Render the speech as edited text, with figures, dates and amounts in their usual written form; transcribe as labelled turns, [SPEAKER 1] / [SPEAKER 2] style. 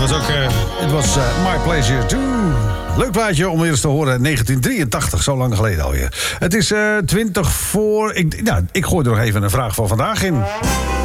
[SPEAKER 1] was ook...
[SPEAKER 2] Het was My Pleasure Too. Leuk plaatje om eerst te horen. 1983, zo lang geleden alweer. Het is 20 voor... Ik gooi er nog even een vraag van vandaag in.